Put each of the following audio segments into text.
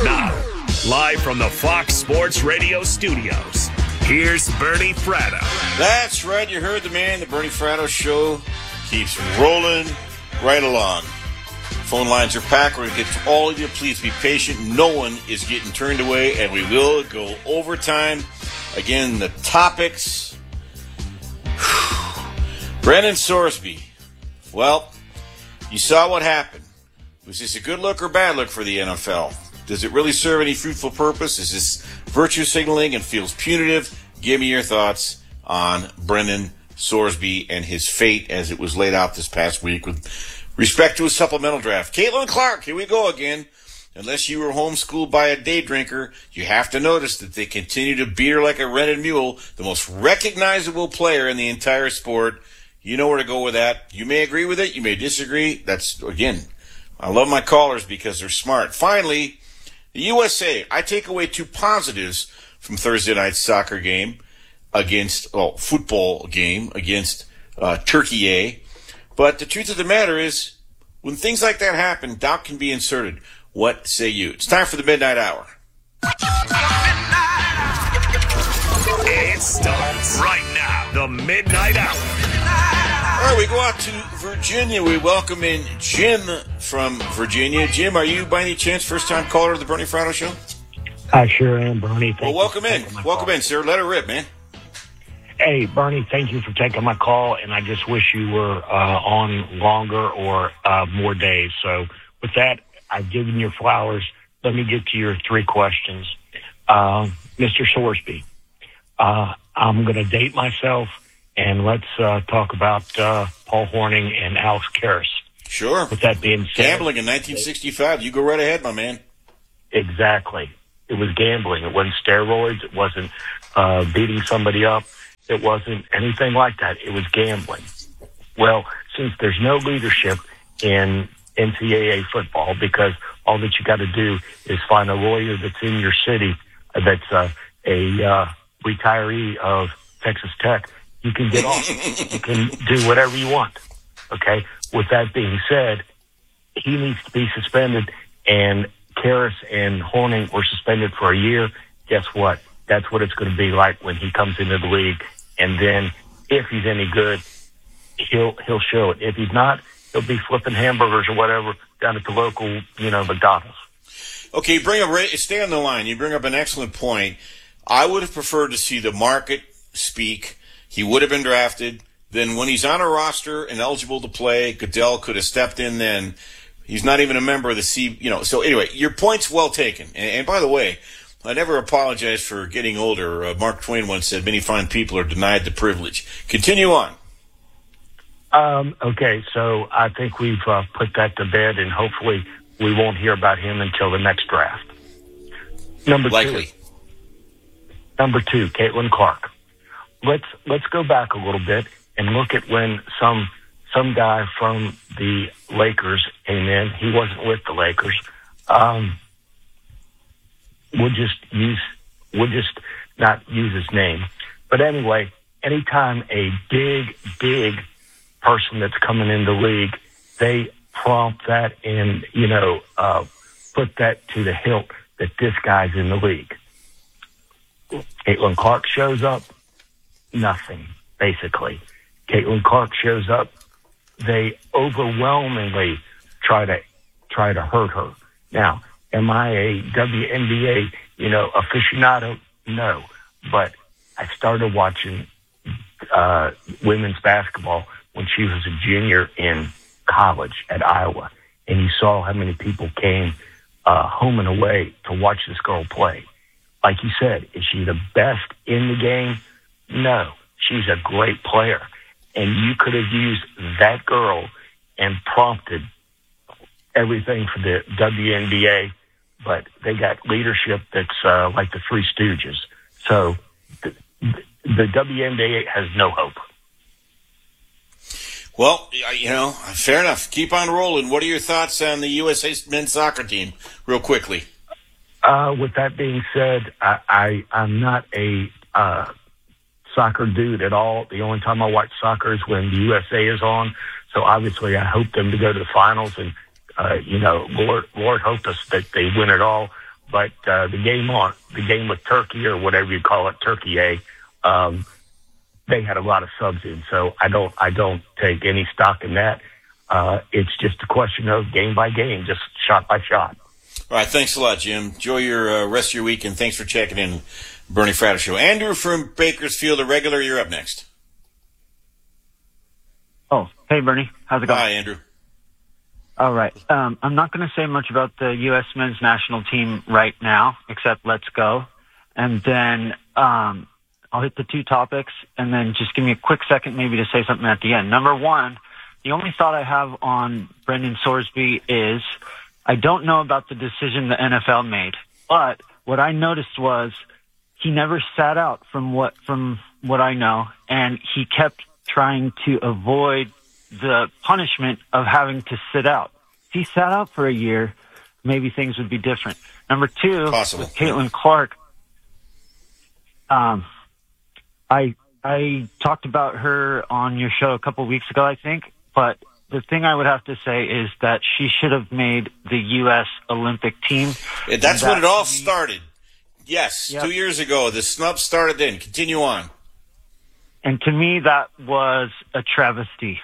Now, live from the Fox Sports Radio studios, here's Bernie Fratto. That's right, you heard the man. The Bernie Fratto Show keeps rolling right along. Phone lines are packed. We're going to get to all of you. Please be patient. No one is getting turned away, and we will go overtime. Again, the topics. Brennan Sorsby. Well, you saw what happened. Was this a good look or bad look for the NFL? Does it really serve any fruitful purpose? Is this virtue signaling and feels punitive? Give me your thoughts on Brennan Sorsby and his fate as it was laid out this past week with respect to his supplemental draft. Caitlin Clark, here we go again. Unless you were homeschooled by a day drinker, you have to notice that they continue to beat her like a rented mule, the most recognizable player in the entire sport. You know where to go with that. You may agree with it. You may disagree. That's, again, I love my callers because they're smart. Finally, the USA. I take away two positives from Thursday night's soccer game football game against Turkey. But the truth of the matter is, when things like that happen, doubt can be inserted. What say you? It's time for the Midnight Hour. It starts right now. The Midnight Hour. All right, we go out to Virginia. We welcome in Jim from Virginia. Jim, are you by any chance first-time caller to the Bernie Fratto Show? I sure am, Bernie. Well, welcome in. Welcome in, sir. Let it rip, man. Hey, Bernie, thank you for taking my call, and I just wish you were on longer or more days. So with that, I've given your flowers. Let me get to your three questions. Mr. Sorsby, I'm going to date myself, and let's talk about Paul Hornung and Alex Karras. Sure. With that being said, gambling in 1965. You go right ahead, my man. Exactly. It was gambling. It wasn't steroids. It wasn't beating somebody up. It wasn't anything like that. It was gambling. Well, since there's no leadership in NCAA football, because all that you got to do is find a lawyer that's in your city that's a retiree of Texas Tech, you can get off. You can do whatever you want. Okay? With that being said, he needs to be suspended, and Karras and Hornung were suspended for a year. Guess what? That's what it's going to be like when he comes into the league. And then if he's any good, he'll show it. If he's not, he'll be flipping hamburgers or whatever down at the local, McDonald's. Okay, stay on the line. You bring up an excellent point. I would have preferred to see the market speak. He would have been drafted. Then when he's on a roster and eligible to play, Goodell could have stepped in then. He's not even a member of the So anyway, your point's well taken. And by the way, I never apologize for getting older. Mark Twain once said, many fine people are denied the privilege. Continue on. Okay, so I think we've put that to bed, and hopefully we won't hear about him until the next draft. Number two, Caitlin Clark. Let's go back a little bit and look at when some guy from the Lakers came in. He wasn't with the Lakers. We'll just not use his name. But anyway, anytime a big person that's coming in the league, they prompt that and, put that to the hilt that this guy's in the league. Caitlin Clark shows up, nothing, basically. Caitlin Clark shows up, they overwhelmingly try to hurt her. Now, am I a WNBA, aficionado? No. But I started watching women's basketball when she was a junior in college at Iowa. And you saw how many people came home and away to watch this girl play. Like you said, is she the best in the game? No. She's a great player. And you could have used that girl and prompted everything for the WNBA, but they got leadership that's like the Three Stooges. So the WNBA has no hope. Well, fair enough. Keep on rolling. What are your thoughts on the USA men's soccer team, real quickly? With that being said, I'm not a soccer dude at all. The only time I watch soccer is when the USA is on. So obviously I hope them to go to the finals, and Lord help us that they win it all. but the game with Turkey or whatever you call it, Turkey A, they had a lot of subs in. So I don't take any stock in that. It's just a question of game by game, just shot by shot. All right, thanks a lot, Jim. Enjoy your rest of your week, and thanks for checking in, Bernie Fratto Show. Andrew from Bakersfield, a regular, you're up next. Oh, hey, Bernie. How's it going? Hi, Andrew. All right. I'm not going to say much about the U.S. men's national team right now, except let's go. And then I'll hit the two topics, and then just give me a quick second maybe to say something at the end. Number one, the only thought I have on Brendan Sorsby is I don't know about the decision the NFL made, but what I noticed was he never sat out from what I know, and he kept trying to avoid the punishment of having to sit out. If he sat out for a year, maybe things would be different. Number two, possible. With Caitlin Clark, I talked about her on your show a couple weeks ago, I think, but the thing I would have to say is that she should have made the U.S. Olympic team. That's when it all started. Yes, Yep. 2 years ago. The snub started then. Continue on. And to me, that was a travesty.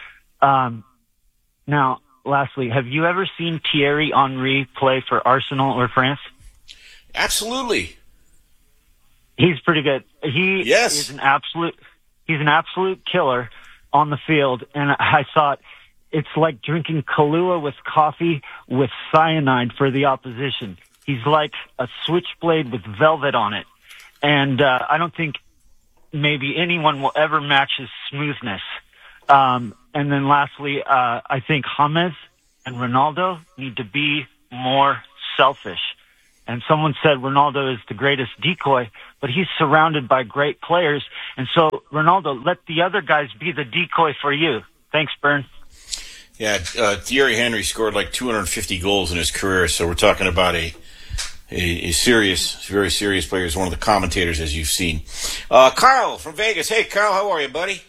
Now, lastly, have you ever seen Thierry Henry play for Arsenal or France? Absolutely. He's pretty good. Yes. He's an absolute killer on the field. And I thought it's like drinking Kahlua with coffee with cyanide for the opposition. He's like a switchblade with velvet on it. And I don't think maybe anyone will ever match his smoothness. And then lastly, I think James and Ronaldo need to be more selfish. And someone said Ronaldo is the greatest decoy, but he's surrounded by great players. And so, Ronaldo, let the other guys be the decoy for you. Thanks, Bern. Yeah, Thierry Henry scored like 250 goals in his career, so we're talking about a serious, very serious player. He's one of the commentators, as you've seen. Carl from Vegas. Hey, Carl, how are you, buddy?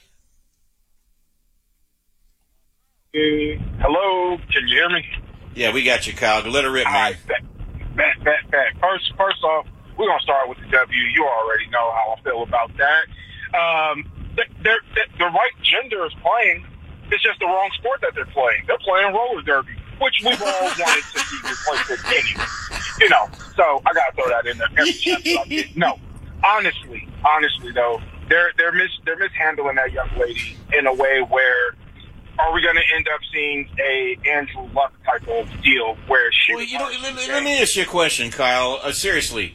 Hello, can you hear me? Yeah, we got you, Kyle. Let it rip, man. Bet. First off, we're going to start with the W. You already know how I feel about that. The right gender is playing. It's just the wrong sport that they're playing. They're playing roller derby, which we've all wanted to see replaced anyway. You know, so I got to throw that in there. Every chance that I get. No, honestly, though, they're mishandling that young lady in a way where are we going to end up seeing a Andrew Luck type of deal where she? Well, let me ask you a question, Kyle. Seriously,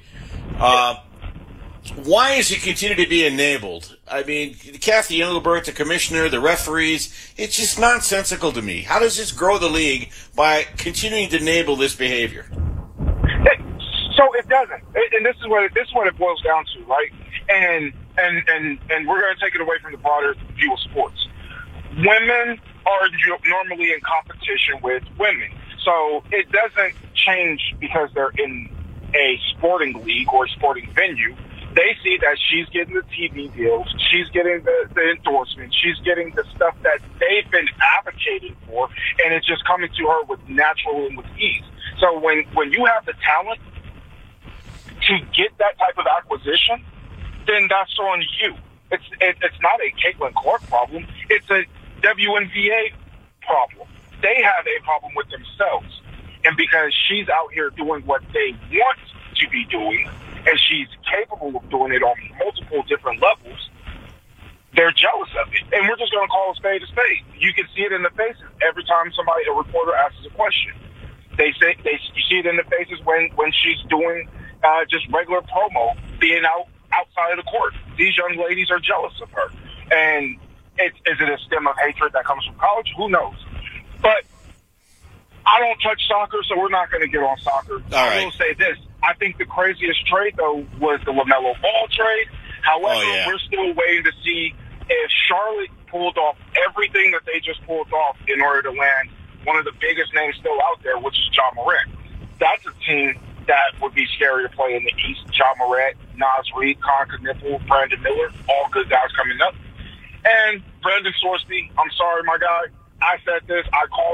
why is he continue to be enabled? I mean, Kathy Engelbert, the commissioner, the referees, it's just nonsensical to me. How does this grow the league by continuing to enable this behavior? So it doesn't, and this is what it boils down to, right? And we're going to take it away from the broader view of sports. Women are normally in competition with women, so it doesn't change because they're in a sporting league or a sporting venue. They see that she's getting the TV deals, she's getting the endorsements, she's getting the stuff that they've been advocating for, and it's just coming to her with natural and with ease. So when you have the talent to get that type of acquisition, then that's on you. It's not a Caitlin Clark problem. It's a WNBA problem. They have a problem with themselves. And because she's out here doing what they want to be doing, and she's capable of doing it on multiple different levels, they're jealous of it. And we're just going to call a spade a spade. You can see it in the faces every time a reporter asks a question. You see it in the faces when she's doing just regular promo, being outside of the court. These young ladies are jealous of her. And is it a stem of hatred that comes from college? Who knows? But I don't touch soccer, so we're not going to get on soccer. All right. I will say this. I think the craziest trade, though, was the LaMelo Ball trade. However, we're still waiting to see if Charlotte pulled off everything that they just pulled off in order to land one of the biggest names still out there, which is Ja Morant. That's a team that would be scary to play in the East. Ja Morant, Naz Reid, Con Kniffel, Brandon Miller, all good guys coming up. And Brendan Sorsby, I'm sorry, my guy. I said this. I called it.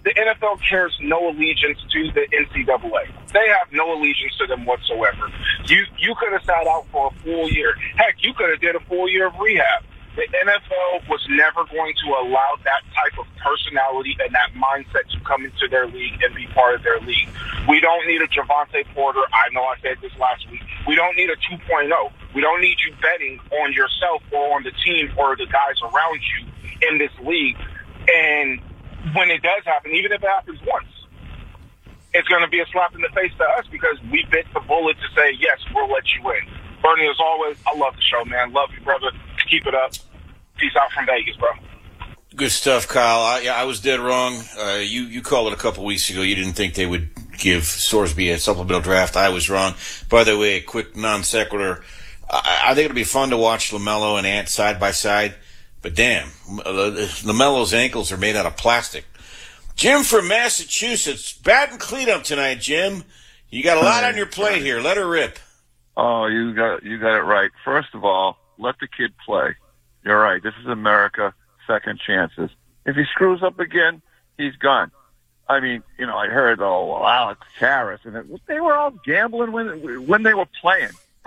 the NFL cares no allegiance to the NCAA. They have no allegiance to them whatsoever. You could have sat out for a full year. Heck, you could have did a full year of rehab. The NFL was never going to allow that type of personality and that mindset to come into their league and be part of their league. We don't need a Javante Porter. I know I said this last week. We don't need a 2.0. We don't need you betting on yourself or on the team or the guys around you in this league. And when it does happen, even if it happens once, it's going to be a slap in the face to us because we bit the bullet to say, yes, we'll let you in. Bernie, as always, I love the show, man. Love you, brother. Keep it up. Peace out from Vegas, bro. Good stuff, Kyle. I was dead wrong. You called it a couple weeks ago. You didn't think they would give Sorsby a supplemental draft. I was wrong. By the way, a quick non sequitur. I think it'll be fun to watch LaMelo and Ant side by side. But damn, LaMelo's ankles are made out of plastic. Jim from Massachusetts. Batting cleanup tonight, Jim. You got a lot on your plate here. Let her rip. Oh, you got it right. First of all, let the kid play. You're right. This is America. Second chances. If he screws up again, he's gone. I mean, I heard, Alex Harris, and they were all gambling when they were playing.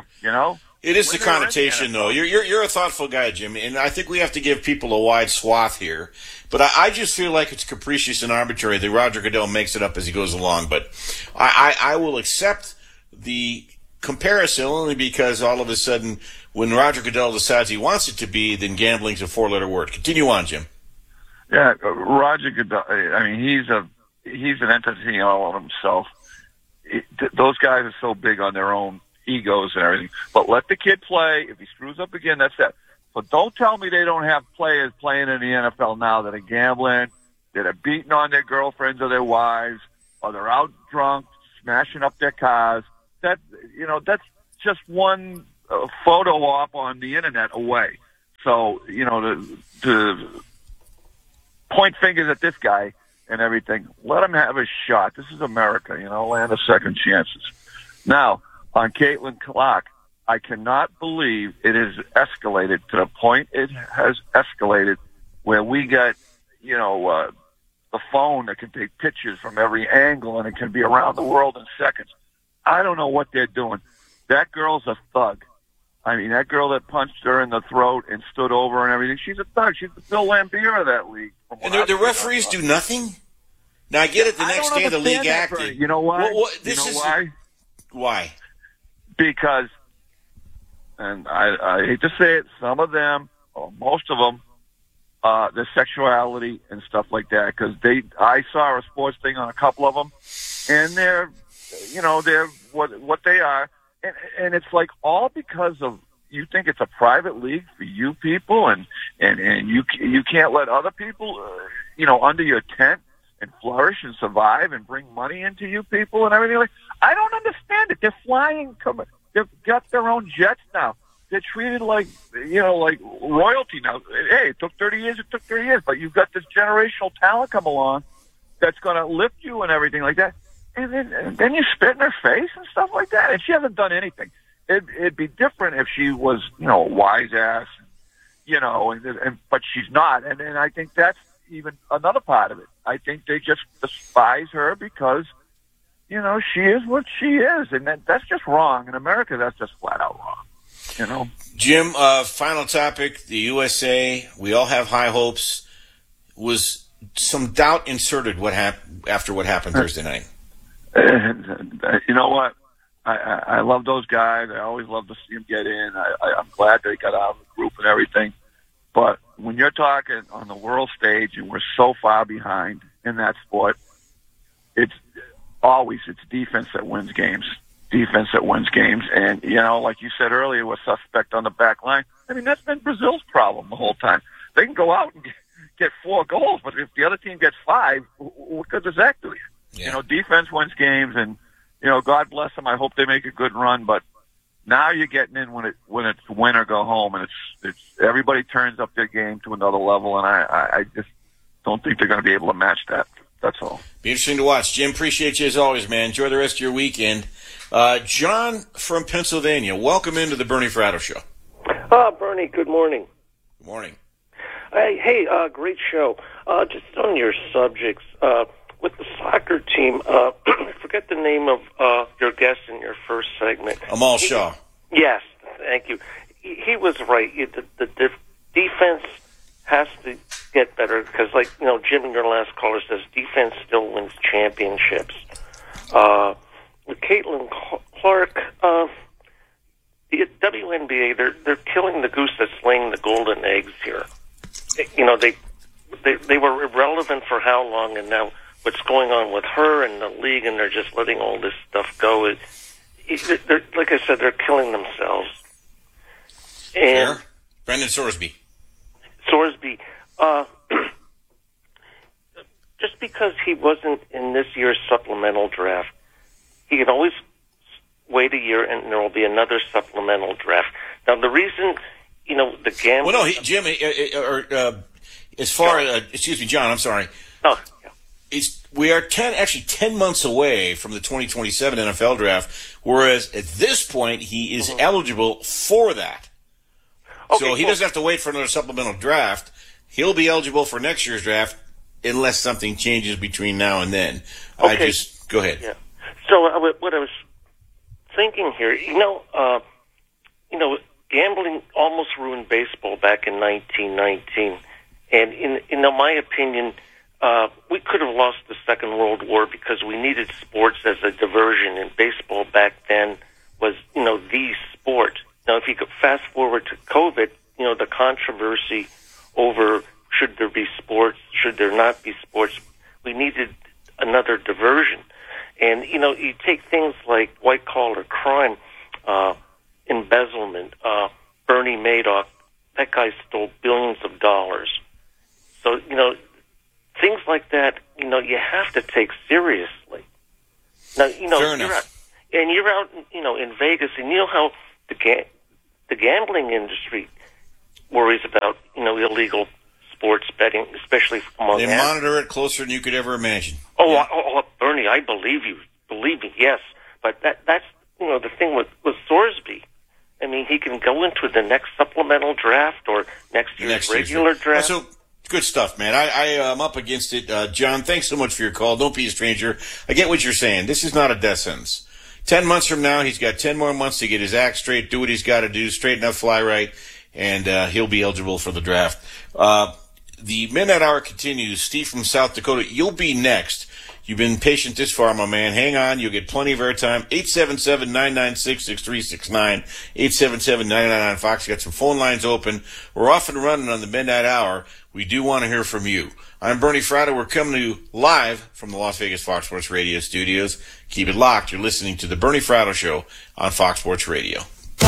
It is the connotation, though. You're a thoughtful guy, Jim, and I think we have to give people a wide swath here. But I just feel like it's capricious and arbitrary that Roger Goodell makes it up as he goes along. But I will accept the comparison only because all of a sudden, when Roger Goodell decides he wants it to be, then gambling's a four-letter word. Continue on, Jim. Yeah, Roger Goodell. I mean, he's an entity all on himself. Those guys are so big on their own egos and everything. But let the kid play. If he screws up again, that's it. But don't tell me they don't have players playing in the NFL now that are gambling, that are beating on their girlfriends or their wives, or they're out drunk, smashing up their cars. That's just one photo op on the internet away. So, to point fingers at this guy and everything, let him have his shot. This is America, land of second chances. Now, on Caitlin Clark, I cannot believe it has escalated to the point it has escalated where we got, the phone that can take pictures from every angle and it can be around the world in seconds. I don't know what they're doing. That girl's a thug. I mean, that girl that punched her in the throat and stood over and everything, she's a thug. She's the Phil Lambier of that league. And the referees do nothing? Now, I get it, the next day the league acted. You know why? Why? Why? Because, and I hate to say it, some of them, or most of them, their sexuality and stuff like that, because I saw a sports thing on a couple of them, and they're what they are. And it's like all because of you think it's a private league for you people, and you can't let other people, under your tent and flourish and survive and bring money into you people and everything. Like, I don't understand it. They're flying, they've got their own jets now. They're treated like royalty now. Hey, it took 30 years. It took 30 years, but you've got this generational talent come along that's going to lift you and everything like that. And then you spit in her face and stuff like that. And she hasn't done anything. It'd be different if she was, a wise ass, but she's not. And I think that's even another part of it. I think they just despise her because, she is what she is. And that's just wrong. In America, that's just flat out wrong, Jim, final topic, the USA, we all have high hopes. Was some doubt inserted after what happened Thursday night? And you know what? I love those guys. I always love to see them get in. I'm glad they got out of the group and everything. But when you're talking on the world stage and we're so far behind in that sport, it's defense that wins games. Defense that wins games. And, like you said earlier, we're suspect on the back line. I mean, that's been Brazil's problem the whole time. They can go out and get 4 goals, but if the other team gets 5, what good does that do you? Yeah. Defense wins games, and God bless them. I hope they make a good run. But now you're getting in when it's win or go home, and it's everybody turns up their game to another level, and I just don't think they're going to be able to match that. That's all. Be interesting to watch. Jim, appreciate you as always, man. Enjoy the rest of your weekend. John from Pennsylvania, welcome into the Bernie Fratto Show. Bernie, good morning. Good morning. Hey, great show. Just on your subjects. with the soccer team, I forget the name of your guest in your first segment. Amal Shaw. Yes, thank you. He was right. The defense has to get better because, like, you know, Jim, your last caller says, defense still wins championships. With Caitlin Clark, the WNBA, they're killing the goose that's laying the golden eggs here. You know, they were irrelevant for how long, and now what's going on with her and the league, and they're just letting all this stuff go. They're, like I said, they're killing themselves. And Brendan Sorsby. Just because he wasn't in this year's supplemental draft, he can always wait a year and there will be another supplemental draft. Now, the reason, you know, the gambling... Well, no, Jim, as far as... excuse me, John, I'm sorry. Oh, yeah. We are 10 months away from the 2027 NFL draft, whereas at this point, he is eligible for that. Okay, so he doesn't have to wait for another supplemental draft. He'll be eligible for next year's draft unless something changes between now and then. Okay. Go ahead. Yeah. So what I was thinking here, you know, gambling almost ruined baseball back in 1919, and in my opinion, we could have lost the Second World War because we needed sports as a diversion, and baseball back then was, you know, the sport. Now, if you could fast forward to COVID, you know, the controversy over should there be sports, should there not be sports, we needed another diversion. And, you know, you take things like white-collar crime, embezzlement, Bernie Madoff, that guy stole billions of dollars. So, you know, things like that, you know, you have to take seriously. Now, you know, you're out, you know, in Vegas, and you know how the gambling industry worries about, you know, illegal sports betting, especially among They monitor it closer than you could ever imagine. Bernie, I believe you. Believe me, yes. But that's, you know, the thing with Sorsby. I mean, he can go into the next supplemental draft or next year's regular draft. So, good stuff, man. I am up against it. John, thanks so much for your call. Don't be a stranger. I get what you're saying. This is not a death sentence. 10 months from now, he's got 10 more months to get his act straight, do what he's got to do, straighten up, fly right, and he'll be eligible for the draft. The Midnight Hour continues. Steve from South Dakota, you'll be next. You've been patient this far, my man. Hang on. You'll get plenty of airtime. 877-996-6369. 877-999-FOX. Got some phone lines open. We're off and running on the Midnight Hour. We do want to hear from you. I'm Bernie Fratto. We're coming to you live from the Las Vegas Fox Sports Radio studios. Keep it locked. You're listening to the Bernie Fratto Show on Fox Sports Radio.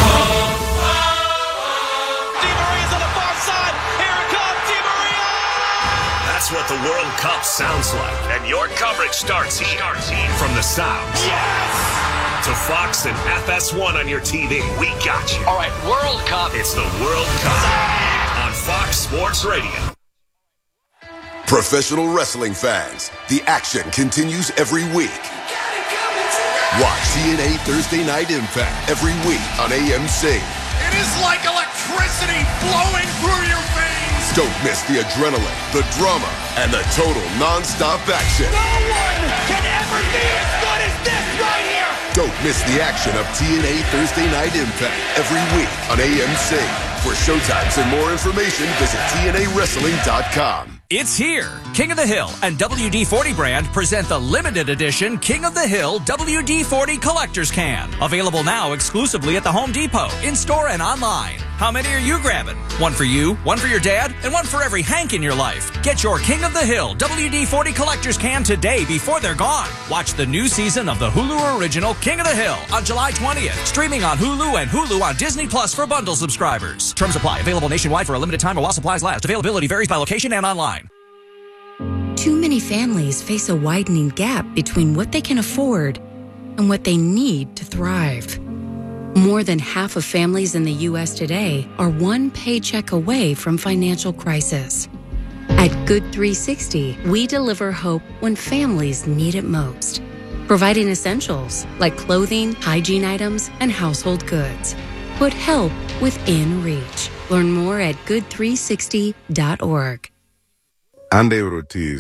That's what the World Cup sounds like. And your coverage starts here. From the sounds. Yes! To Fox and FS1 on your TV. We got you. All right, World Cup. It's the World Cup on Fox Sports Radio. Professional wrestling fans, the action continues every week. Watch TNA Thursday Night Impact every week on AMC. It is like electricity flowing through your veins. Don't miss the adrenaline, the drama, and the total non-stop action. No one can ever be as good as this right here. Don't miss the action of TNA Thursday Night Impact every week on AMC. For showtimes and more information, visit TNAWrestling.com. It's here. King of the Hill and WD-40 brand present the limited edition King of the Hill WD-40 Collector's Can. Available now exclusively at the Home Depot, in-store and online. How many are you grabbing? One for you, one for your dad, and one for every Hank in your life. Get your King of the Hill WD-40 Collector's Can today before they're gone. Watch the new season of the Hulu original King of the Hill on July 20th. Streaming on Hulu and Hulu on Disney Plus for bundle subscribers. Terms apply. Available nationwide for a limited time while supplies last. Availability varies by location and online. Too many families face a widening gap between what they can afford and what they need to thrive. More than half of families in the U.S. today are one paycheck away from financial crisis. At Good 360, we deliver hope when families need it most, providing essentials like clothing, hygiene items, and household goods. Put help within reach. Learn more at good360.org. Andy Ortiz,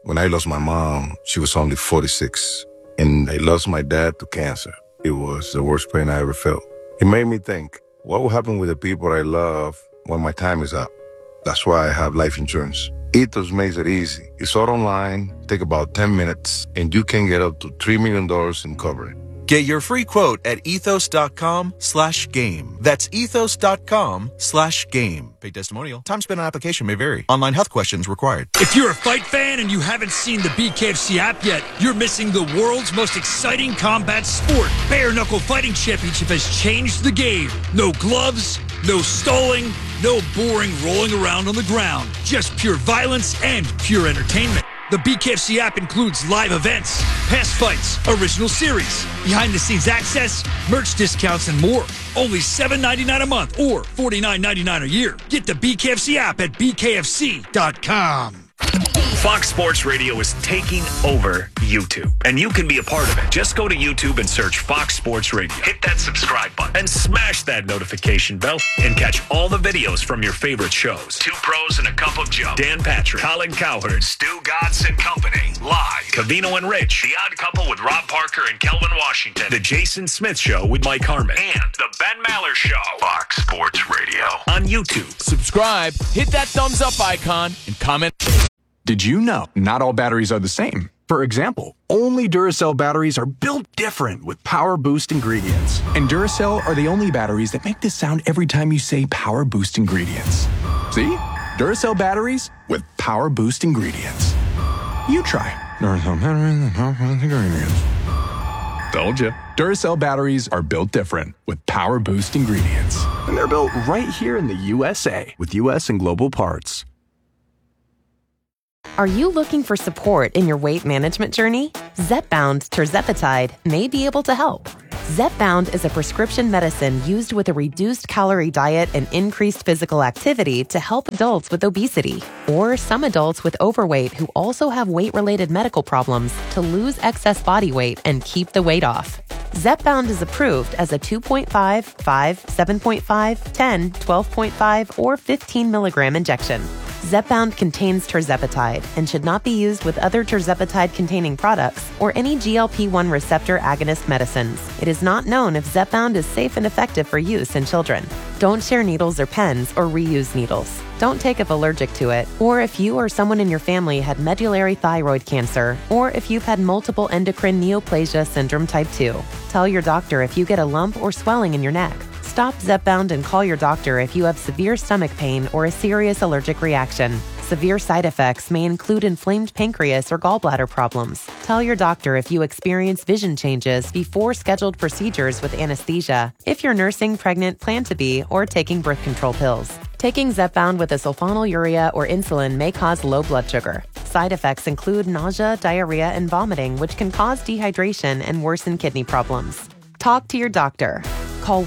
When I lost my mom, she was only 46. And I lost my dad to cancer. It was the worst pain I ever felt. It made me think, what will happen with the people I love when my time is up? That's why I have life insurance. Ethos makes it easy. It's all online, take about 10 minutes, and you can get up to $3 million in coverage. Get your free quote at ethos.com/game. That's ethos.com/game. Paid testimonial. Time spent on application may vary. Online health questions required. If you're a fight fan and you haven't seen the BKFC app yet, you're missing the world's most exciting combat sport. Bare Knuckle Fighting Championship has changed the game. No gloves, no stalling, no boring rolling around on the ground. Just pure violence and pure entertainment. The BKFC app includes live events, past fights, original series, behind-the-scenes access, merch discounts, and more. Only $7.99 a month or $49.99 a year. Get the BKFC app at bkfc.com. Fox Sports Radio is taking over YouTube, and you can be a part of it. Just go to YouTube and search Fox Sports Radio. Hit that subscribe button and smash that notification bell and catch all the videos from your favorite shows. Two Pros and a Cup of Joe, Dan Patrick, Colin Cowherd, Stu Godson Company, Live, Covino and Rich, The Odd Couple with Rob Parker and Kelvin Washington, The Jason Smith Show with Mike Harmon, and The Ben Maller Show. Fox Sports Radio on YouTube. Subscribe, hit that thumbs up icon, and comment. Did you know not all batteries are the same? For example, only Duracell batteries are built different with Power Boost ingredients. And Duracell are the only batteries that make this sound every time you say Power Boost ingredients. See? Duracell batteries with Power Boost ingredients. You try. Duracell batteries with Power Boost ingredients. Told you. Duracell batteries are built different with Power Boost ingredients. And they're built right here in the USA with US and global parts. Are you looking for support in your weight management journey? Zepbound tirzepatide may be able to help. Zepbound is a prescription medicine used with a reduced calorie diet and increased physical activity to help adults with obesity or some adults with overweight who also have weight-related medical problems to lose excess body weight and keep the weight off. Zepbound is approved as a 2.5, 5, 7.5, 10, 12.5, or 15 milligram injection. Zepbound contains tirzepatide and should not be used with other tirzepatide-containing products or any GLP-1 receptor agonist medicines. It is not known if Zepbound is safe and effective for use in children. Don't share needles or pens or reuse needles. Don't take if allergic to it, or if you or someone in your family had medullary thyroid cancer, or if you've had multiple endocrine neoplasia syndrome type 2. Tell your doctor if you get a lump or swelling in your neck. Stop Zepbound and call your doctor if you have severe stomach pain or a serious allergic reaction. Severe side effects may include inflamed pancreas or gallbladder problems. Tell your doctor if you experience vision changes before scheduled procedures with anesthesia, if you're nursing, pregnant, plan to be, or taking birth control pills. Taking Zepbound with a sulfonylurea or insulin may cause low blood sugar. Side effects include nausea, diarrhea, and vomiting, which can cause dehydration and worsen kidney problems. Talk to your doctor. Call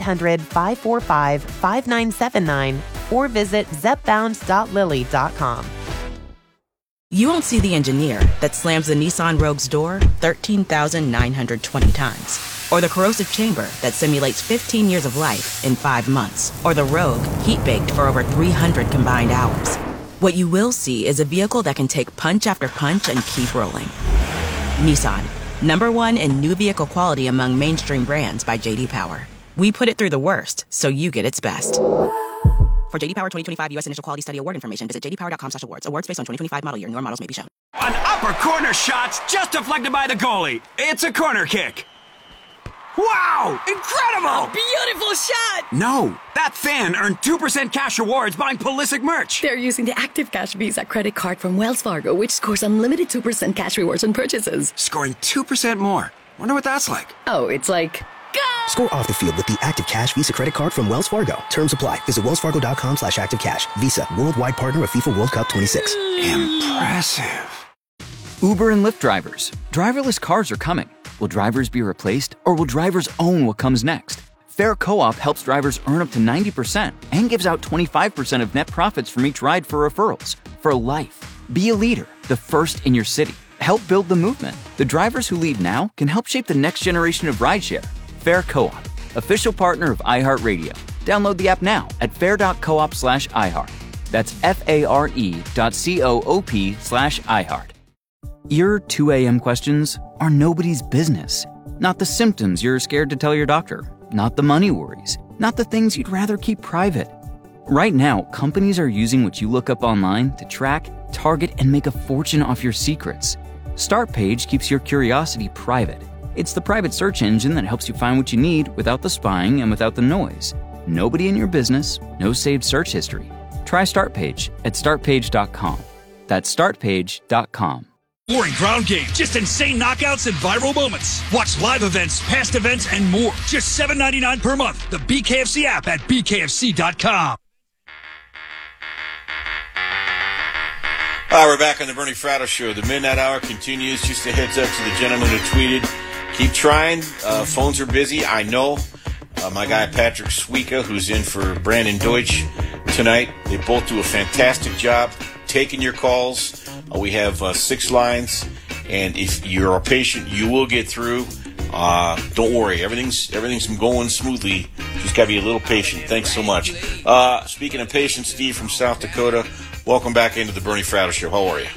1-800-545-5979 or visit zepbound.lily.com. You won't see the engineer that slams the Nissan Rogue's door 13,920 times. Or the corrosive chamber that simulates 15 years of life in 5 months. Or the Rogue heat-baked for over 300 combined hours. What you will see is a vehicle that can take punch after punch and keep rolling. Nissan, #1 in new vehicle quality among mainstream brands by J.D. Power. We put it through the worst, so you get its best. For J.D. Power 2025 U.S. Initial Quality Study Award information, visit jdpower.com/awards. Awards based on 2025 model year. Newer models may be shown. An upper corner shot's just deflected by the goalie. It's a corner kick. Wow! Incredible! A beautiful shot! No, that fan earned 2% cash rewards buying Pulisic merch. They're using the Active Cash Visa credit card from Wells Fargo, which scores unlimited 2% cash rewards on purchases. Scoring 2% more. Wonder what that's like. Oh, it's like... Score off the field with the Active Cash Visa credit card from Wells Fargo. Terms apply. Visit wellsfargo.com/activecash. Visa, worldwide partner of FIFA World Cup 26. Impressive. Uber and Lyft drivers. Driverless cars are coming. Will drivers be replaced, or will drivers own what comes next? Fair Co-op helps drivers earn up to 90% and gives out 25% of net profits from each ride for referrals. For life. Be a leader, the first in your city. Help build the movement. The drivers who lead now can help shape the next generation of rideshare. Fair Co-op, official partner of iHeartRadio. Download the app now at fair.coop/iHeart. That's FARE.coop/iHeart. Your 2 a.m. questions are nobody's business. Not the symptoms you're scared to tell your doctor. Not the money worries. Not the things you'd rather keep private. Right now, companies are using what you look up online to track, target, and make a fortune off your secrets. Startpage keeps your curiosity private. It's the private search engine that helps you find what you need without the spying and without the noise. Nobody in your business, no saved search history. Try Startpage at startpage.com. That's startpage.com. Boring ground game, just insane knockouts and viral moments. Watch live events, past events, and more. Just $7.99 per month. The BKFC app at bkfc.com. All right, we're back on the Bernie Fratto Show. The Midnight Hour continues. Just a heads up to the gentleman who tweeted. Keep trying. Phones are busy, I know. My guy Patrick Suika, who's in for Brandon Deutsch tonight. They both do a fantastic job taking your calls. We have 6 lines, and if you're a patient, you will get through. Don't worry, everything's going smoothly. Just gotta be a little patient. Thanks so much. Speaking of patience, Steve from South Dakota, welcome back into the Bernie Fratto Show. How are you?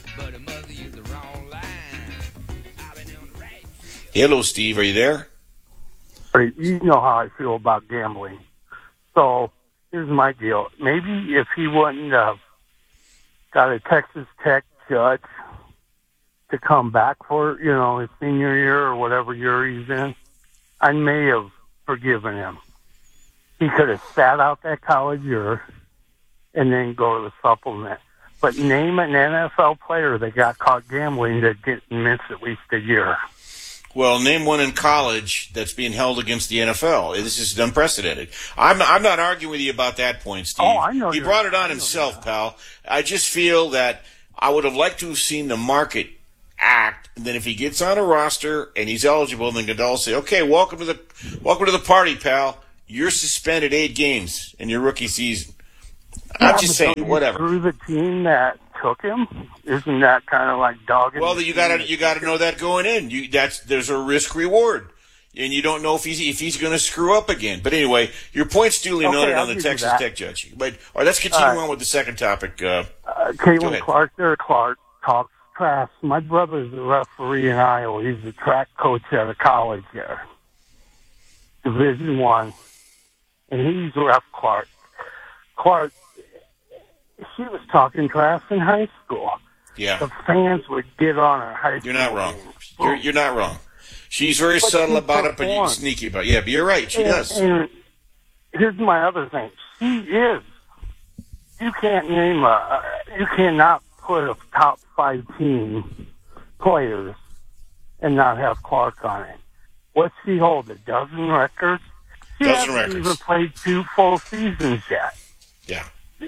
Hello, Steve. Are you there? You know how I feel about gambling. So here's my deal. Maybe if he wouldn't have got a Texas Tech judge to come back for, his senior year or whatever year he's in, I may have forgiven him. He could have sat out that college year and then go to the supplement. But name an NFL player that got caught gambling that didn't miss at least a year. Well, name one in college that's being held against the NFL. This is unprecedented. I'm not arguing with you about that point, Steve. Oh, I know. He brought it on himself, pal. I just feel that I would have liked to have seen the market act, and then if he gets on a roster and he's eligible, then Goodell say, "Okay, welcome to the party, pal. You're suspended 8 games in your rookie season." I'm just saying, whatever. Through the team that took him, isn't that kind of like dogging? Well, you got to know that going in. There's a risk reward, and you don't know if he's going to screw up again. But anyway, your point's duly noted on the Texas Tech judge. But all right, let's continue on with the second topic. Caitlin Clark talks trash. My brother's a referee in Iowa. He's a track coach at a college there, Division I, and he's ref Clark. Clark, she was talking trash in high school. Yeah. The fans would get on her high school. You're not wrong. You're not wrong. She's very subtle about it, but sneaky about it. Yeah, but you're right. She does. And here's my other thing. She is. You cannot put a top 5 team players and not have Clark on it. What's she hold? A dozen records? She hasn't even played 2 full seasons yet. Yeah.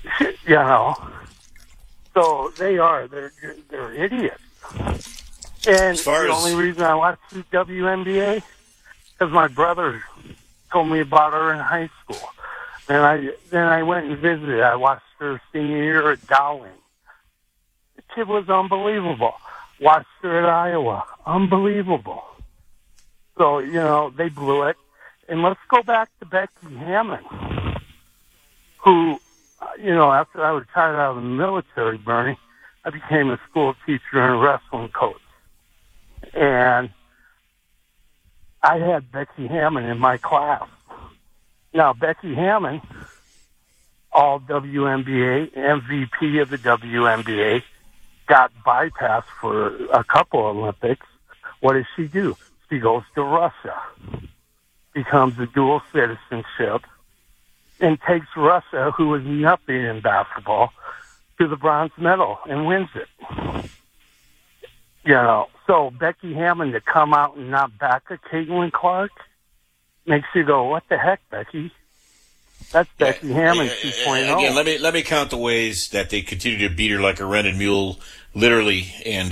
So they're idiots. And the only reason I watched the WNBA because my brother told me about her in high school. And then I went and visited. I watched her senior year at Dowling. The kid was unbelievable. Watched her at Iowa. Unbelievable. So, they blew it. And let's go back to Becky Hammond, who, after I retired out of the military, Bernie, I became a school teacher and a wrestling coach. And I had Becky Hammond in my class. Now, Becky Hammond, all WNBA, MVP of the WNBA, got bypassed for a couple Olympics. What does she do? She goes to Russia, becomes a dual citizenship, and takes Russia, who was nothing in basketball, to the bronze medal and wins it. So Becky Hammond to come out and not back a Caitlin Clark makes you go, what the heck, Becky? That's Becky Hammond 2.0. Again, let me count the ways that they continue to beat her like a rented mule, literally and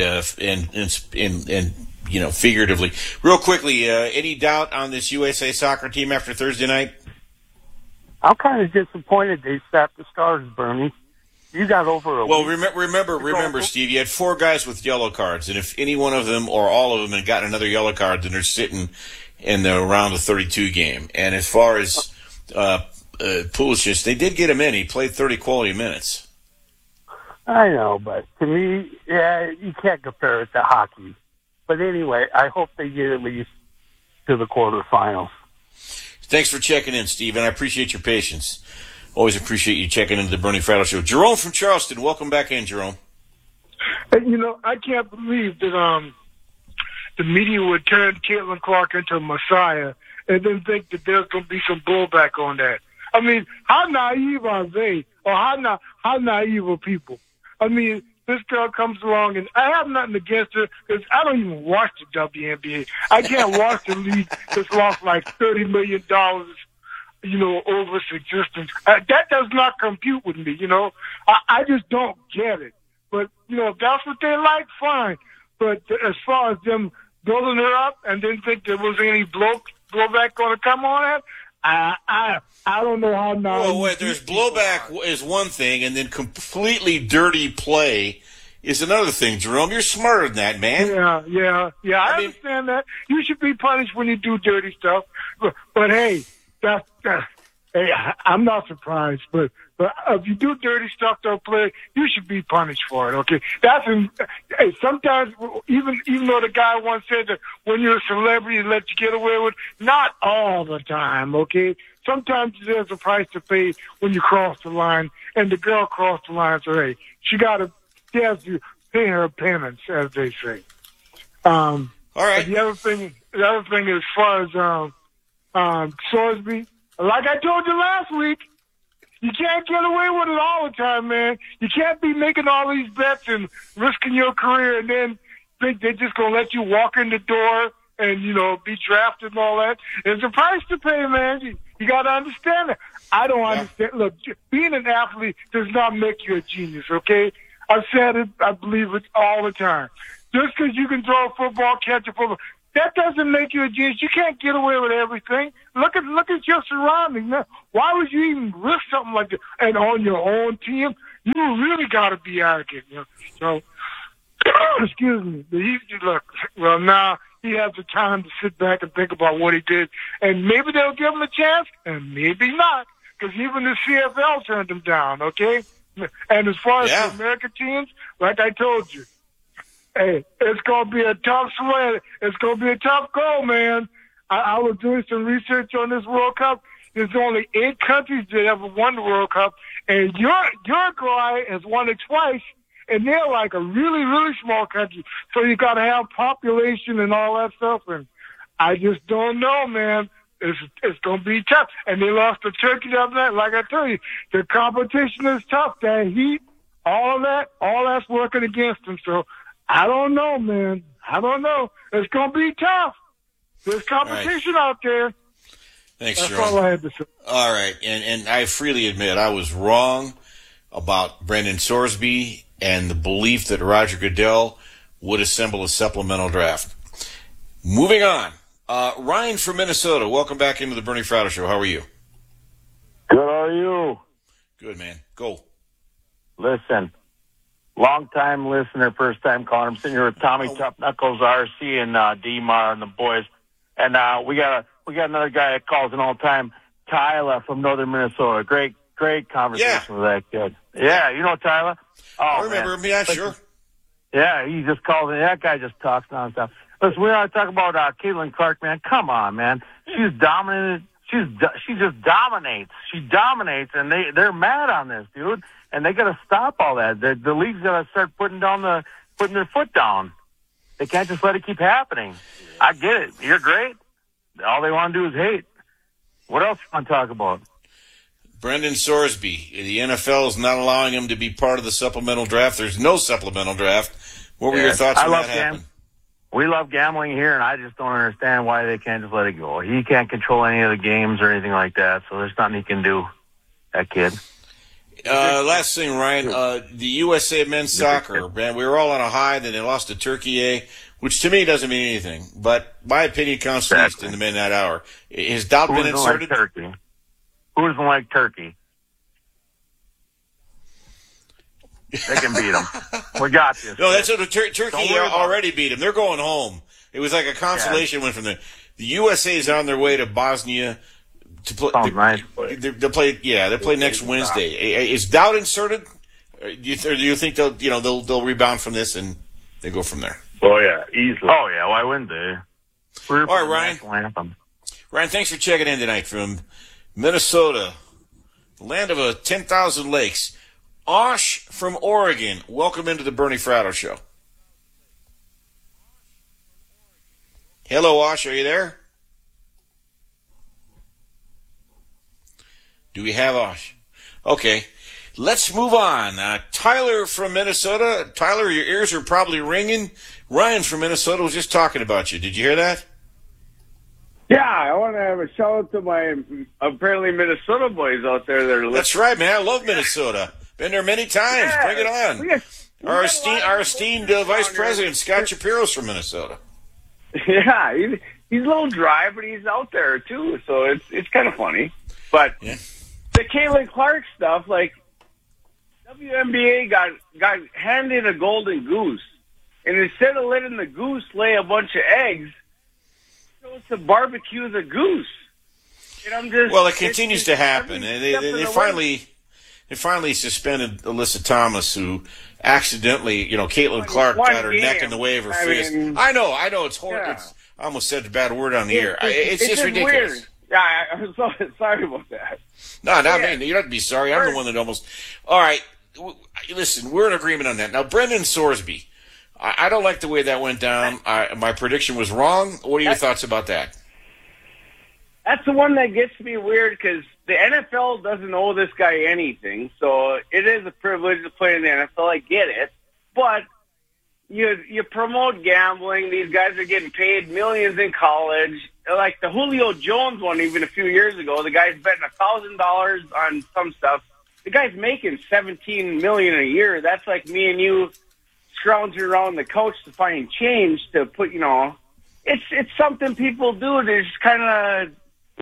figuratively. Real quickly, any doubt on this USA soccer team after Thursday night? I'm kind of disappointed they sapped the Stars, Bernie. You got over a Well, remember, Steve, you had 4 guys with yellow cards, and if any one of them or all of them had gotten another yellow card, then they're sitting in the round of 32 game. And as far as Pulisic, they did get him in. He played 30 quality minutes. I know, but to me, yeah, you can't compare it to hockey. But anyway, I hope they get at least to the quarterfinals. Thanks for checking in, Steve, and I appreciate your patience. Always appreciate you checking into the Bernie Fratto Show. Jerome from Charleston, welcome back in, Jerome. And, I can't believe that the media would turn Caitlin Clark into a messiah and then think that there's going to be some blowback on that. I mean, how naive are they? Or how naive are people? I mean, this girl comes along, and I have nothing against her because I don't even watch the WNBA. I can't watch the league that's lost like $30 million, over its existence. That does not compute with me, I just don't get it. But, if that's what they like, fine. But as far as them building her up and didn't think there was any blowback going to come on it, I don't know how now. Well, wait, there's blowback is one thing, and then completely dirty play is another thing, Jerome. You're smarter than that, man. Yeah. I understand that. You should be punished when you do dirty stuff. But hey, hey, I'm not surprised. But if you do dirty stuff to a player, you should be punished for it. Okay, hey, sometimes even though the guy once said that when you're a celebrity, let you get away with, not all the time. Okay, sometimes there's a price to pay when you cross the line, and the girl crossed the line. So hey, she has to pay her penance, as they say. All right. The other thing, as far as Sorsby, like I told you last week, you can't get away with it all the time, man. You can't be making all these bets and risking your career and then think they're just going to let you walk in the door and, be drafted and all that. There's a price to pay, man. You got to understand that. I don't understand. Look, being an athlete does not make you a genius, okay? I've said it. I believe it all the time. Just because you can throw a football, catch a football, that doesn't make you a genius. You can't get away with everything. Look at your surroundings. Now, why would you even risk something like that? And on your own team, you really got to be arrogant. So, excuse me. Now he has the time to sit back and think about what he did, and maybe they'll give him a chance, and maybe not, because even the CFL turned him down. Okay. And as far as the American teams, like I told you, hey, it's going to be a tough sweat. It's going to be a tough goal, man. I was doing some research on this World Cup. There's only 8 countries that ever won the World Cup, and Uruguay has won it twice, and they're like a really, really small country. So you got to have population and all that stuff, and I just don't know, man. It's going to be tough. And they lost to Turkey the other night. Like I tell you, the competition is tough. That heat, all that's working against them. So I don't know, man. I don't know. It's going to be tough. There's competition out there. Thanks, That's Jerome. all I had to say. All right. And I freely admit I was wrong about Brendan Sorsby and the belief that Roger Goodell would assemble a supplemental draft. Moving on. Ryan from Minnesota, welcome back into the Bernie Fratto Show. How are you? Good, how are you? Good, man. Go. Listen, long-time listener, first-time caller. I'm sitting here with Tommy Tough Knuckles, RC, and D-Mar and the boys. And we got another guy that calls in all the time, Tyler from Northern Minnesota. Great conversation with that kid. Yeah, you know Tyler? Oh, I remember him. Yeah, sure. Yeah, he just calls in. That guy just talks nonstop. Listen, we ought to talk about Caitlin Clark, man. Come on, man. She's dominated. She just dominates. She dominates, and they're mad on this, dude. And they got to stop all that. The league's got to start putting their foot down. They can't just let it keep happening. I get it. You're great. All they want to do is hate. What else do you want to talk about? Brendan Sorsby. The NFL is not allowing him to be part of the supplemental draft. There's no supplemental draft. What were your thoughts on that happened? We love gambling here, and I just don't understand why they can't just let it go. He can't control any of the games or anything like that, so there's nothing he can do, that kid. Last thing, Ryan, the USA men's soccer, man, we were all on a high, then they lost to Turkey, which to me doesn't mean anything, but my opinion counts least in the midnight hour. Has doubt been inserted? Like Turkey? Who doesn't like Turkey? They can beat them. We got this. No, that's what Turkey already beat them. They're going home. It was like a consolation win from the USA is on their way to Bosnia to play. They'll play next Wednesday. Is doubt inserted? Do you think they'll rebound from this and they go from there? Oh yeah, easily. Oh yeah, why wouldn't they? All right, Ryan, thanks for checking in tonight from Minnesota, the land of 10,000 lakes. Osh from Oregon, welcome into the Bernie Fratto Show. Hello, Osh, are you there? Do we have Osh? Okay, let's move on. Tyler from Minnesota. Tyler, your ears are probably ringing. Ryan from Minnesota was just talking about you. Did you hear that? Yeah, I want to have a shout out to my apparently Minnesota boys out there that are listening. That's right, man. I love Minnesota. Been there many times. Yeah, bring it on. Our esteemed Vice President, Scott Shapiro's from Minnesota. Yeah, he's a little dry, but he's out there too, so it's kind of funny. But the Caitlin Clark stuff, like WNBA got handed a golden goose, and instead of letting the goose lay a bunch of eggs, chose to barbecue the goose. And I'm just it continues to happen, and they finally suspended Alyssa Thomas, who accidentally, Caitlin Clark got her neck in the way of her fist. I know, it's horrible. Yeah. I almost said a bad word on the air. It's just ridiculous. Weird. Yeah, I'm sorry about that. No, not me. You don't have to be sorry. I'm the one that almost... All right, listen, we're in agreement on that. Now, Brendan Sorsby, I don't like the way that went down. My prediction was wrong. What are your thoughts about that? That's the one that gets me weird because the NFL doesn't owe this guy anything, so it is a privilege to play in the NFL. I get it, but you promote gambling. These guys are getting paid millions in college. Like the Julio Jones one, even a few years ago, the guy's betting $1,000 on some stuff. The guy's making $17 million a year. That's like me and you scrounging around the couch to find change to put. It's something people do to just kind of.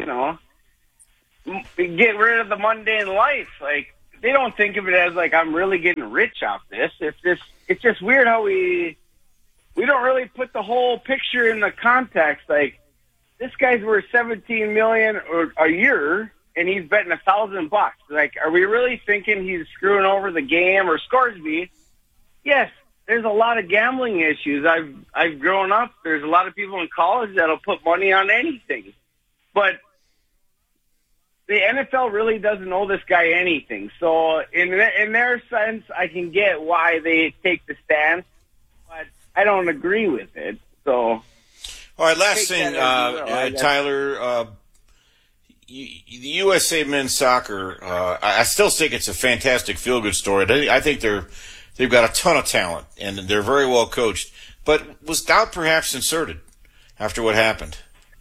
Get rid of the mundane life. Like, they don't think of it as like, I'm really getting rich off this. It's just weird how we don't really put the whole picture in the context. Like, this guy's worth $17 million a year, and he's betting $1,000. Like, are we really thinking he's screwing over the game? Or Scoresby? Yes, there's a lot of gambling issues. I've grown up. There's a lot of people in college that'll put money on anything. But the NFL really doesn't owe this guy anything. So in their sense, I can get why they take the stance, but I don't agree with it. So, all right, last thing, Tyler, the USA men's soccer, I still think it's a fantastic feel-good story. I think they've got a ton of talent, and they're very well coached. But was doubt perhaps inserted after what happened?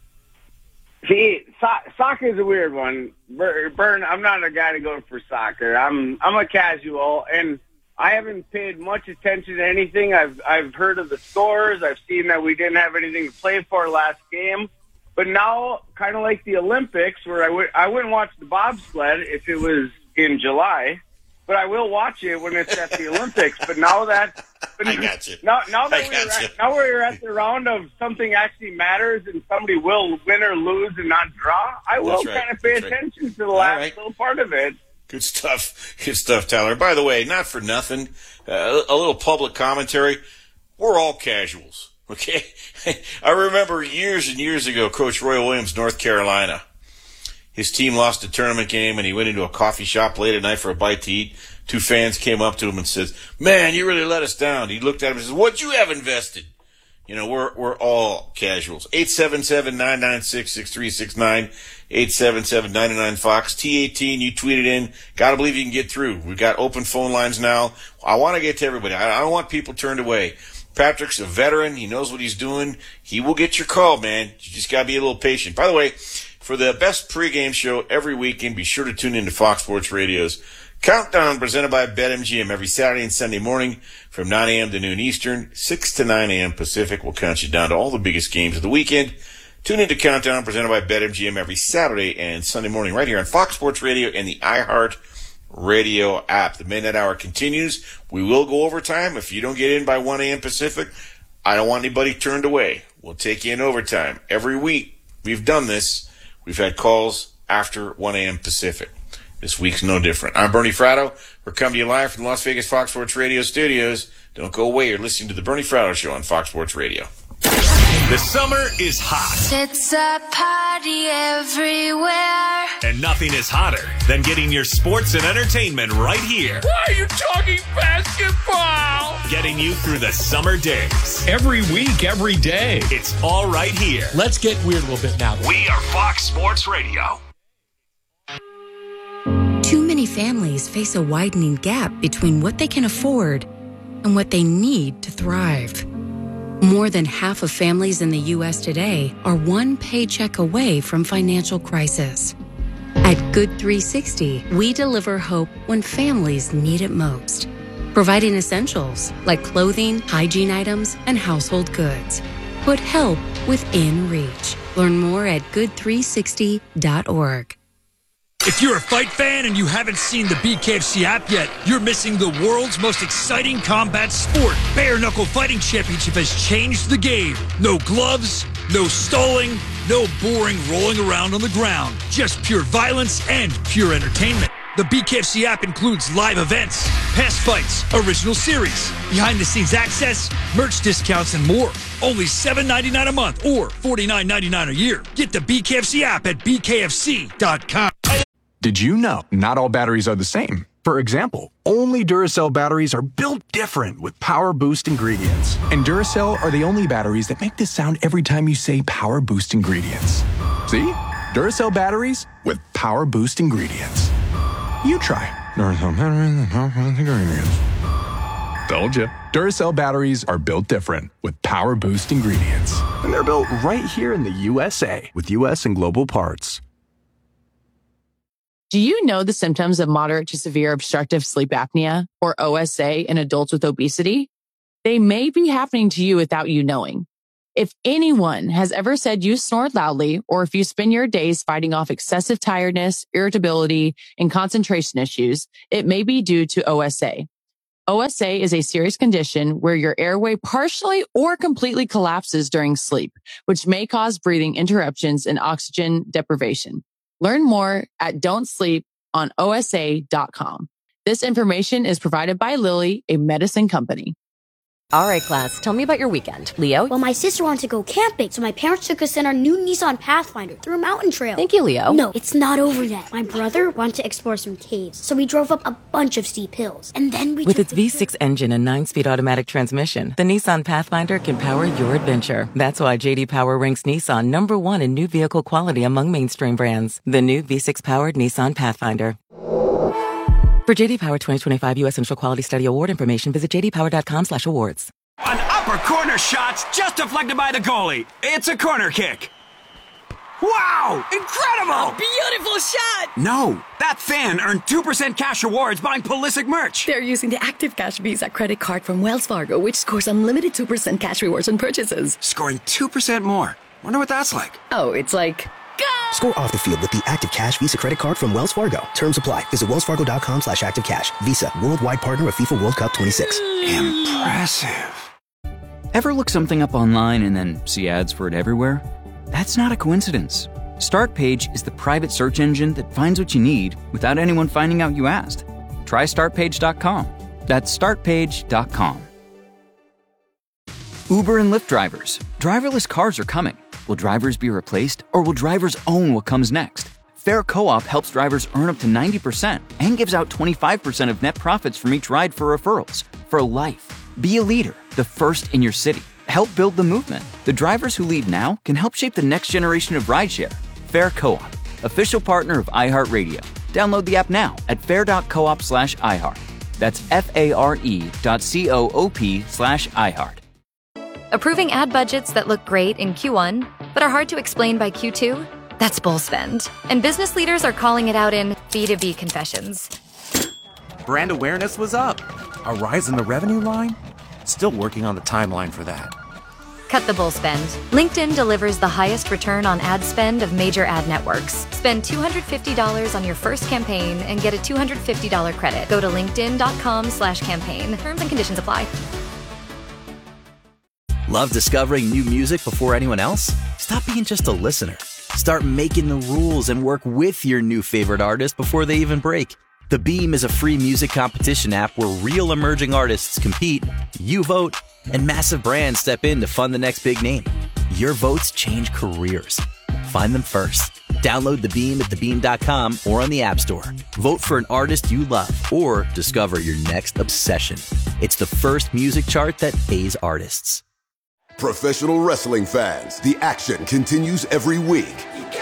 See, soccer is a weird one. Bern, I'm not a guy to go for soccer. I'm a casual, and I haven't paid much attention to anything. I've heard of the scores. I've seen that we didn't have anything to play for last game. But now, kind of like the Olympics, where I wouldn't watch the bobsled if it was in July, but I will watch it when it's at the Olympics. But now that I got you. Now we're at the round of something actually matters and somebody will win or lose and not draw, I will kind of pay attention to the last little part of it. Good stuff. Good stuff, Tyler. By the way, not for nothing, a little public commentary. We're all casuals, okay? I remember years and years ago, Coach Roy Williams, North Carolina. His team lost a tournament game, and he went into a coffee shop late at night for a bite to eat. Two fans came up to him and says, "Man, you really let us down." He looked at him and says, "What'd you have invested?" We're all casuals. 877-996-6369, 877-99-FOX, T18, you tweeted in. Gotta believe you can get through. We've got open phone lines now. I want to get to everybody. I don't want people turned away. Patrick's a veteran. He knows what he's doing. He will get your call, man. You just gotta be a little patient. By the way, for the best pregame show every weekend, be sure to tune into Fox Sports Radio's Countdown, presented by BetMGM, every Saturday and Sunday morning from 9 a.m. to noon Eastern, 6 to 9 a.m. Pacific. We'll count you down to all the biggest games of the weekend. Tune into Countdown, presented by BetMGM, every Saturday and Sunday morning right here on Fox Sports Radio and the iHeart Radio app. The Midnight Hour continues. We will go overtime. If you don't get in by 1 a.m. Pacific, I don't want anybody turned away. We'll take you in overtime. Every week we've done this. We've had calls after 1 a.m. Pacific. This week's no different. I'm Bernie Fratto. We're coming to you live from the Las Vegas Fox Sports Radio studios. Don't go away. You're listening to the Bernie Fratto Show on Fox Sports Radio. The summer is hot. It's a party everywhere. And nothing is hotter than getting your sports and entertainment right here. Why are you talking basketball? Getting you through the summer days. Every week, every day. It's all right here. Let's get weird a little bit now. We are Fox Sports Radio. Too many families face a widening gap between what they can afford and what they need to thrive. More than half of families in the U.S. today are one paycheck away from financial crisis. At Good 360, we deliver hope when families need it most, providing essentials like clothing, hygiene items, and household goods. Put help within reach. Learn more at good360.org. If you're a fight fan and you haven't seen the BKFC app yet, you're missing the world's most exciting combat sport. Bare Knuckle Fighting Championship has changed the game. No gloves, no stalling, no boring rolling around on the ground. Just pure violence and pure entertainment. The BKFC app includes live events, past fights, original series, behind-the-scenes access, merch discounts, and more. Only $7.99 a month or $49.99 a year. Get the BKFC app at bkfc.com. Did you know not all batteries are the same? For example, only Duracell batteries are built different with Power Boost ingredients. And Duracell are the only batteries that make this sound every time you say Power Boost ingredients. See? Duracell batteries with Power Boost ingredients. You try. Duracell batteries with Power Boost ingredients. Told you. Duracell batteries are built different with Power Boost ingredients. And they're built right here in the USA with US and global parts. Do you know the symptoms of moderate to severe obstructive sleep apnea, or OSA, in adults with obesity? They may be happening to you without you knowing. If anyone has ever said you snored loudly, or if you spend your days fighting off excessive tiredness, irritability, and concentration issues, it may be due to OSA. OSA is a serious condition where your airway partially or completely collapses during sleep, which may cause breathing interruptions and oxygen deprivation. Learn more at don'tsleeponosa.com. This information is provided by Lilly, a medicine company. All right, class, tell me about your weekend. Leo? Well, my sister wanted to go camping, so my parents took us in our new Nissan Pathfinder through a mountain trail. Thank you, Leo. No, it's not over yet. My brother wanted to explore some caves, so we drove up a bunch of steep hills. And then we With its V6 engine and 9-speed automatic transmission, the Nissan Pathfinder can power your adventure. That's why J.D. Power ranks Nissan #1 in new vehicle quality among mainstream brands. The new V6-powered Nissan Pathfinder. For J.D. Power 2025 U.S. Central Quality Study Award information, visit jdpower.com/awards. An upper corner shot's just deflected by the goalie. It's a corner kick. Wow! Incredible! Beautiful shot! No, that fan earned 2% cash rewards buying Pulisic merch. They're using the Active Cash Visa credit card from Wells Fargo, which scores unlimited 2% cash rewards on purchases. Scoring 2% more. Wonder what that's like. Oh, it's like... Score off the field with the Active Cash Visa credit card from Wells Fargo. Terms apply. Visit wellsfargo.com/activecash. Visa, worldwide partner of FIFA World Cup 26. Impressive. Ever look something up online and then see ads for it everywhere? That's not a coincidence. Startpage is the private search engine that finds what you need without anyone finding out you asked. Try startpage.com. That's startpage.com. Uber and Lyft drivers. Driverless cars are coming. Will drivers be replaced, or will drivers own what comes next? Fair Co-op helps drivers earn up to 90% and gives out 25% of net profits from each ride for referrals. For life. Be a leader, the first in your city. Help build the movement. The drivers who lead now can help shape the next generation of rideshare. Fair Co-op, official partner of iHeartRadio. Download the app now at fair.coop/iHeart. That's FARE.coop/iHeart. Approving ad budgets that look great in Q1, but are hard to explain by Q2? That's bull spend. And business leaders are calling it out in B2B confessions. Brand awareness was up. A rise in the revenue line? Still working on the timeline for that. Cut the bull spend. LinkedIn delivers the highest return on ad spend of major ad networks. Spend $250 on your first campaign and get a $250 credit. Go to linkedin.com/campaign. Terms and conditions apply. Love discovering new music before anyone else? Stop being just a listener Start making the rules and work with your new favorite artist before they even break. The Beam is a free music competition app where real emerging artists compete, you vote, and massive brands step in to fund the next big name. Your votes change careers. Find them first. Download The Beam at thebeam.com or on the App Store. Vote for an artist you love or discover your next obsession. It's the first music chart that pays artists. Professional wrestling fans, the action continues every week.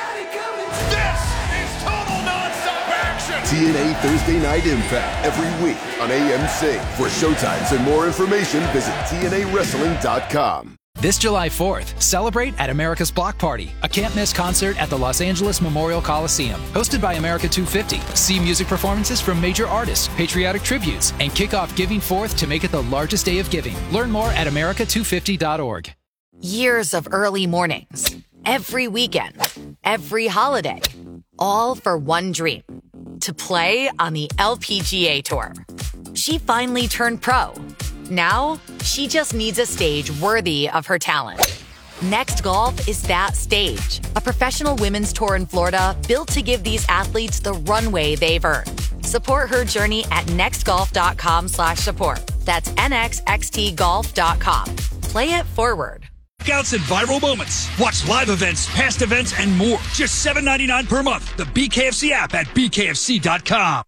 TNA Thursday Night Impact every week on AMC. For showtimes and more information, visit TNAWrestling.com. This July 4th, celebrate at America's Block Party, a can't-miss concert at the Los Angeles Memorial Coliseum. Hosted by America 250. See music performances from major artists, patriotic tributes, and kick off Giving Forth to make it the largest day of giving. Learn more at america250.org. Years of early mornings, every weekend, every holiday, all for one dream. To play on the LPGA Tour. She finally turned pro. Now, she just needs a stage worthy of her talent. Next Golf is that stage. A professional women's tour in Florida built to give these athletes the runway they've earned. Support her journey at nextgolf.com/support. That's nxxtgolf.com. Play it forward. Knockouts and viral moments. Watch live events, past events, and more. Just $7.99 per month. The BKFC app at bkfc.com.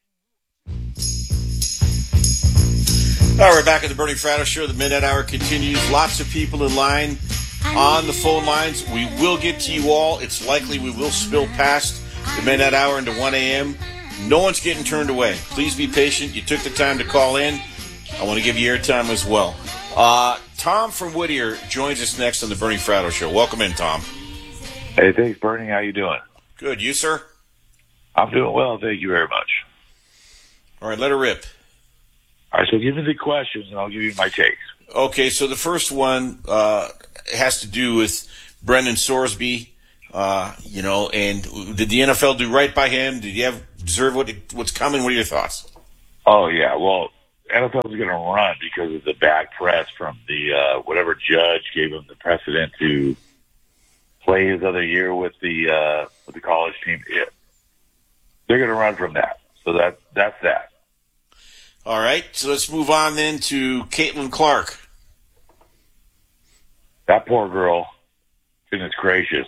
All right, we're back at the Bernie Fratto Show. The Midnight Hour continues. Lots of people in line on the phone lines. We will get to you all. It's likely we will spill past the Midnight Hour into 1 a.m. No one's getting turned away. Please be patient. You took the time to call in. I want to give you airtime as well. Tom from Whittier joins us next on the Bernie Fratto Show. Welcome in, Tom. Hey, thanks, Bernie. How you doing? Good. You, sir? I'm doing well. Thank you very much. All right, let her rip. All right, so give me the questions, and I'll give you my takes. Okay, so the first one has to do with Brendan Sorsby. And did the NFL do right by him? Did he deserve what's coming? What are your thoughts? Oh, yeah. Well, NFL is going to run because of the bad press from the whatever judge gave him the precedent to play his other year with the college team. Yeah. They're going to run from that. So that's that. All right, so let's move on then to Caitlin Clark. That poor girl. Goodness gracious.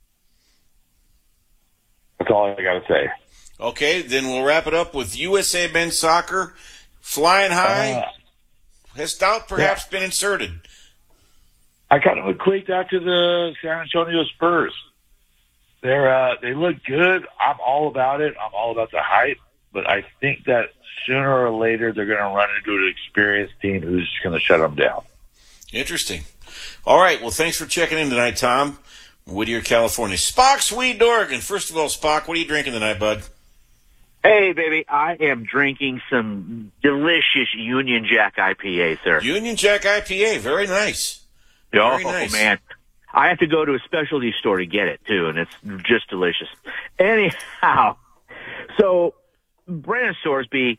That's all I got to say. Okay, then we'll wrap it up with USA Men's Soccer. Flying high. Has doubt perhaps been inserted? I kind of equate that to the San Antonio Spurs. They look good. I'm all about it. I'm all about the hype. But I think that sooner or later they're going to run into an experienced team who's just going to shut them down. Interesting. All right. Well, thanks for checking in tonight, Tom. Whittier, California. Spock, Sweden, Oregon. First of all, Spock, what are you drinking tonight, bud? Hey, baby, I am drinking some delicious Union Jack IPA, sir. Union Jack IPA, very nice. Very nice. Man. I have to go to a specialty store to get it, too, and it's just delicious. Anyhow, so Brandon Sorsby,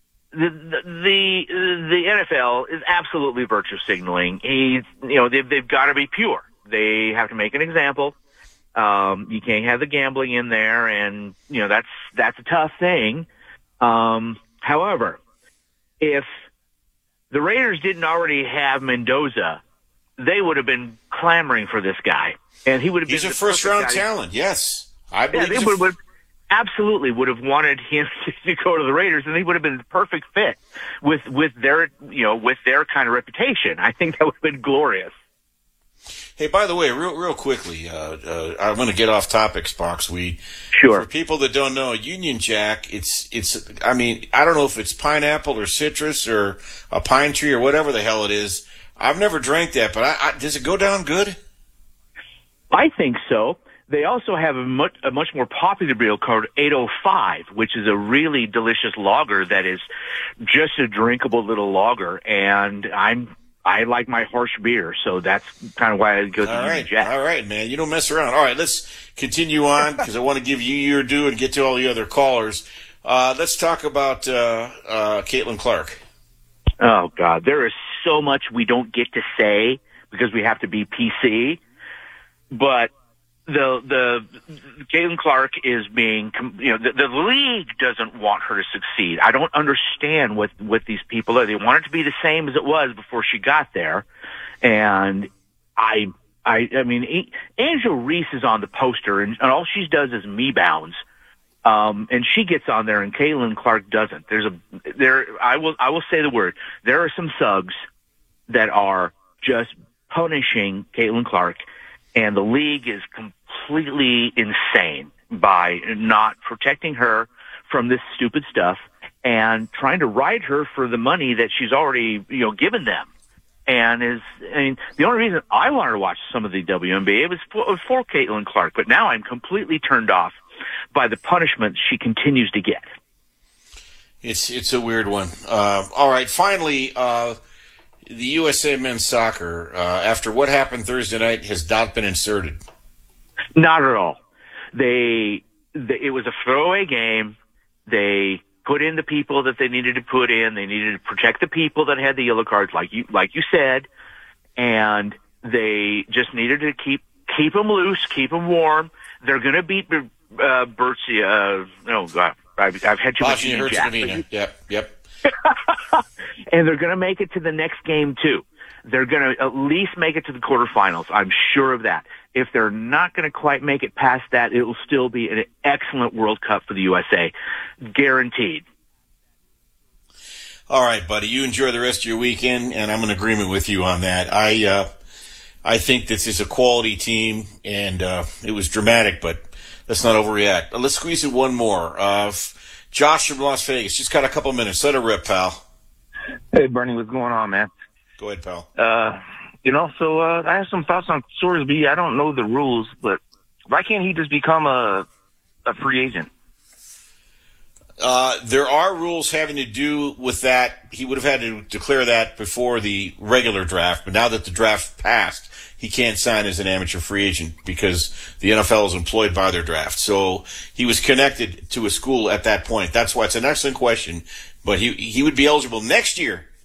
the NFL is absolutely virtue signaling. They've got to be pure. They have to make an example. You can't have the gambling in there, and that's a tough thing. However, if the Raiders didn't already have Mendoza, they would have been clamoring for this guy, and he would have been. He's a first-round talent. Yes, I believe. Yeah, they absolutely would have wanted him to go to the Raiders, and he would have been the perfect fit with their kind of reputation. I think that would have been glorious. Hey, by the way, real quickly, I'm going to get off topic, Sparks. Sure. For people that don't know, Union Jack, I don't know if it's pineapple or citrus or a pine tree or whatever the hell it is. I've never drank that, but does it go down good? I think so. They also have a much more popular beer called 805, which is a really delicious lager that is just a drinkable little lager, and I like my harsh beer, so that's kind of why I go to Union Jack. All right, man. You don't mess around. All right, let's continue on because I want to give you your due and get to all the other callers. Let's talk about Caitlin Clark. Oh, God. There is so much we don't get to say because we have to be PC. But Caitlin Clark is being, the league doesn't want her to succeed. I don't understand what these people are. They want it to be the same as it was before she got there. And I mean, Angel Reese is on the poster and all she does is me bounds. And she gets on there and Caitlin Clark doesn't. I will say the word. There are some thugs that are just punishing Caitlin Clark, and the league is completely insane by not protecting her from this stupid stuff and trying to ride her for the money that she's already, given them. And the only reason I wanted to watch some of the WNBA was for Caitlin Clark, but now I'm completely turned off by the punishment she continues to get. It's a weird one. All right, finally, the USA men's soccer, after what happened Thursday night, has not been inserted. Not at all. It was a throwaway game. They put in the people that they needed to put in. They needed to protect the people that had the yellow cards, like you said, and they just needed to keep them loose, keep them warm. They're going to beat Bertsia. Oh God, I've had too much Jack. Yep. And they're going to make it to the next game too. They're going to at least make it to the quarterfinals. I'm sure of that. If they're not going to quite make it past that, it will still be an excellent World Cup for the USA. Guaranteed. All right, buddy. You enjoy the rest of your weekend, and I'm in agreement with you on that. I think this is a quality team, and it was dramatic, but let's not overreact. Let's squeeze in one more. Josh from Las Vegas. Just got a couple minutes. Let it rip, pal. Hey, Bernie. What's going on, man? Go ahead, pal. So I have some thoughts on Sorsby. I don't know the rules, but why can't he just become a free agent? There are rules having to do with that. He would have had to declare that before the regular draft, but now that the draft passed, he can't sign as an amateur free agent because the NFL is employed by their draft. So he was connected to a school at that point. That's why it's an excellent question. But he would be eligible next year